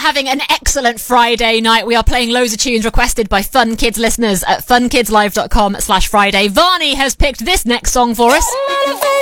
having an excellent Friday night. We are playing loads of tunes requested by Fun Kids listeners at funkidslive.com/Friday. Varney has picked this next song for us.